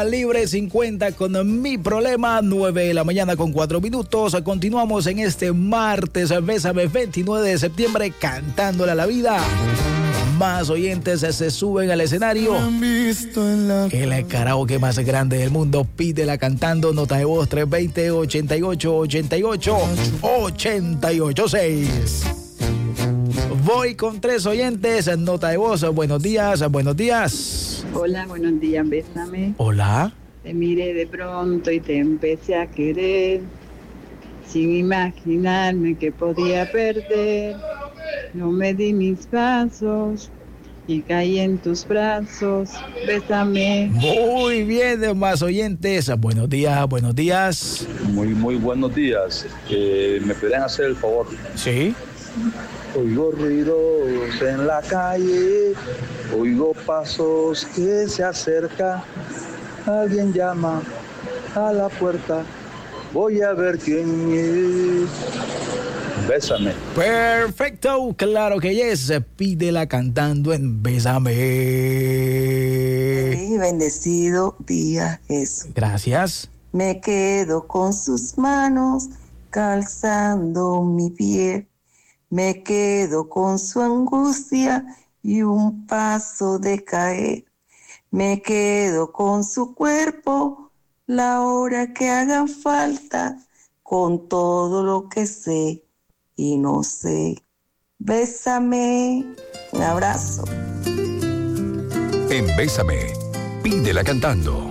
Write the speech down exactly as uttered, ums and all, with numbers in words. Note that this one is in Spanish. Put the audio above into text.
Libre cincuenta con Mi Problema, nueve de la mañana con cuatro minutos. Continuamos en este martes, Bésame, veintinueve de septiembre, cantándole a la vida. Más oyentes se suben al escenario. El karaoke más grande del mundo, pídela cantando. Nota de voz tres dos cero, ochenta y ocho, ochenta y ocho, ochenta y ocho seis. Voy con tres oyentes. Nota de voz. Buenos días, buenos días. Hola, buenos días, bésame. Hola. Te miré de pronto y te empecé a querer, sin imaginarme que podía perder. No me di mis pasos y caí en tus brazos, bésame. Muy bien, más oyentes. Buenos días, buenos días. Muy, muy buenos días. Eh, ¿Me podrían hacer el favor? Sí. Oigo ruidos en la calle, oigo pasos que se acerca, alguien llama a la puerta, voy a ver quién es. Bésame. Perfecto, claro que es. Pídela cantando en Bésame. Y bendecido día, Jesús. Gracias. Me quedo con sus manos calzando mi piel. Me quedo con su angustia y un paso de caer. Me quedo con su cuerpo la hora que haga falta, con todo lo que sé y no sé. Bésame. Un abrazo. En Bésame, pídela cantando.